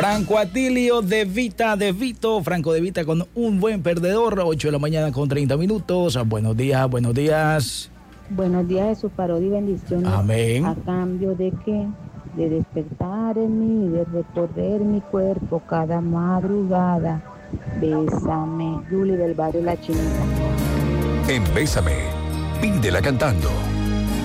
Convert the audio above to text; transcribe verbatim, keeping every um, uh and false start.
Franco Atilio de Vita, de Vito, Franco de Vita con un buen perdedor, ocho de la mañana con treinta minutos. Buenos días, buenos días. Buenos días, Jesús, parodia y bendiciones. Amén. ¿A cambio de qué? De despertar en mí, de recorrer mi cuerpo cada madrugada. Bésame, Julie del barrio La Chinita. En Bésame, pídela cantando.